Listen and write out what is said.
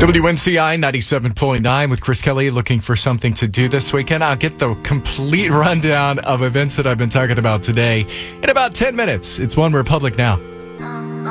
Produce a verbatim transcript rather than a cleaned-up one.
W N C I ninety-seven point nine with Chris Kelly looking for something to do this weekend. I'll get the complete rundown of events that I've been talking about today in about ten minutes. It's One Republic now.